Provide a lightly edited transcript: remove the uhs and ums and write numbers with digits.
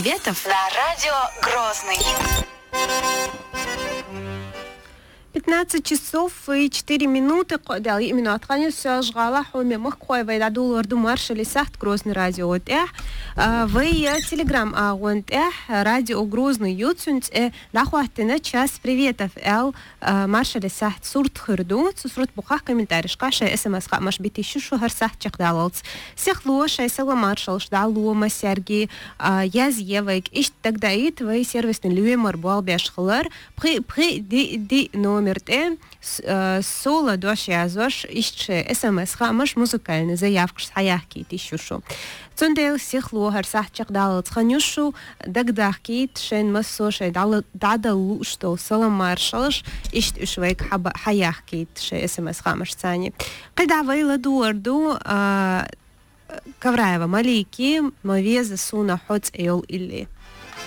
приветов на радио Грозный. 15 часов и 4 минуты. قدال именно отханю сажгала хуми махкой вайдаду лорду маршали сахт Грозный радио отех. Вы телеграм агонтех радио Грозный ютсунц лахуатина час приветов эл маршали сахт сурт хырду сурт бухах комментарий шкаша смс хамаш бити шушу хар сахт чакдалалц. Сехлуа шайсала маршал ждалуа масярги язъевайк иш тогда и твой сервисный люемар буалбяшхлар при ди номер соло дош язош ищ смс хамаш музыкальный заявка саяхки тишушу. Цундел сихлу хар сахчак дал цханюшу дагдахки шен массошай дада лушто сала маршалш ищ ушвайк хаяхки ше смс хамаш сани. Когда вайла дуарду Кавраева малики мавеза суна хоц эйл илли.